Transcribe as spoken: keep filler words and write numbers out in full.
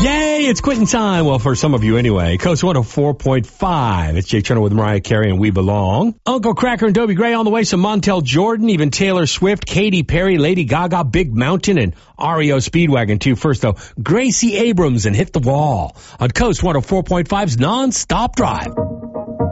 Yay, it's quitting time. Well, for some of you anyway. Coast one oh four point five. It's Jake Turner with Mariah Carey and We Belong. Uncle Cracker and Dobie Gray on the way. Some Montel Jordan, even Taylor Swift, Katy Perry, Lady Gaga, Big Mountain, and R E O Speedwagon too. First though, Gracie Abrams and Hit the Wall on Coast one oh four point five's Non-Stop Drive.